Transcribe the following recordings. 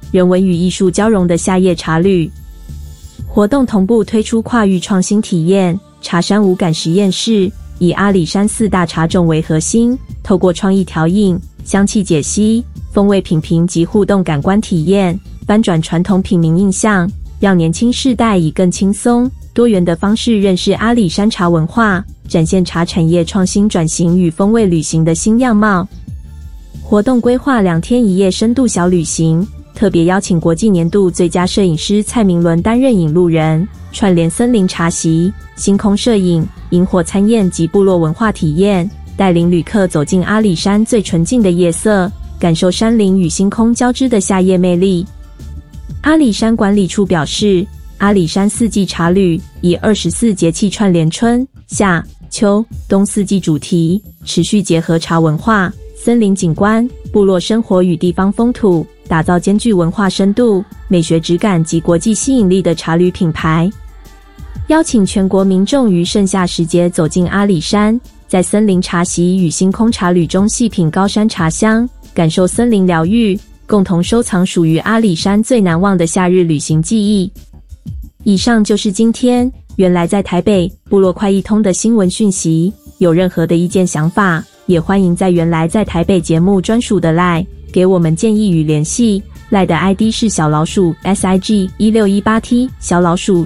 人文与艺术交融的夏夜茶旅。活动同步推出跨域创新体验茶山无感实验室，以阿里山4大茶种为核心，透过创意调饮、香气解析、风味品评及互动感官体验，翻转传统品茗印象，让年轻世代以更轻松、多元的方式认识阿里山茶文化，展现茶产业创新转型与风味旅行的新样貌。活动规划2天1夜深度小旅行，特别邀请国际年度最佳摄影师蔡明伦担任引路人，串联森林茶席、星空摄影、萤火餐宴及部落文化体验，带领旅客走进阿里山最纯净的夜色，感受山林与星空交织的夏夜魅力。阿里山管理处表示，阿里山4季茶旅以24节气串联春、夏、秋、冬4季主题，持续结合茶文化、森林景观、部落生活与地方风土，打造兼具文化深度、美学质感及国际吸引力的茶旅品牌。邀请全国民众于盛夏时节走进阿里山，在森林茶席与星空茶旅中细品高山茶香，感受森林疗愈，共同收藏属于阿里山最难忘的夏日旅行记忆。以上就是今天原来在台北部落快易通的新闻讯息，有任何的意见想法，也欢迎在原来在台北节目专属的 LINE 给我们建议与联系。LINE 的 ID 是小老鼠 SIG1618T 小老鼠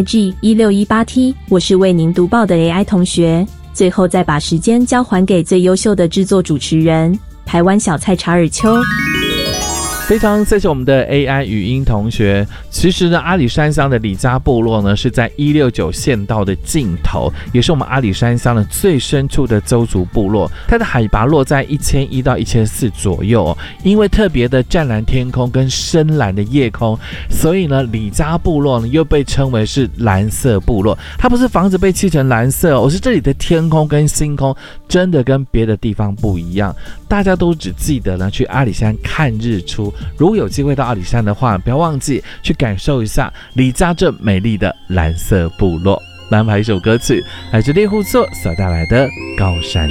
SIG1618T。 我是为您读报的 AI 同学。最后再把时间交还给最优秀的制作主持人台湾小菜查尔丘。 非常谢谢我们的 AI 语音同学。其实呢，阿里山乡的里佳部落呢是在169县道的尽头，也是我们阿里山乡的最深处的邹族部落。它的海拔落在1100到1400左右，因为特别的湛蓝天空跟深蓝的夜空，所以呢，里佳部落呢又被称为是蓝色部落。它不是房子被漆成蓝色哦，是这里的天空跟星空真的跟别的地方不一样。大家都只记得呢去阿里山看日出，如果有机会到阿里山的话，不要忘记去感受一下里佳这美丽的蓝色部落。来安排一首歌曲，来自猎户座所带来的高山